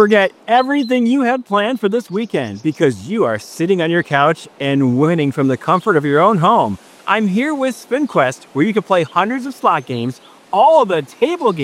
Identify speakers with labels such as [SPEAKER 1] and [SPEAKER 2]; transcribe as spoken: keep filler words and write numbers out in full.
[SPEAKER 1] Forget everything you had planned for this weekend because you are sitting on your couch and winning from the comfort of your own home. I'm here with SpinQuest, where you can play hundreds of slot games, all of the table games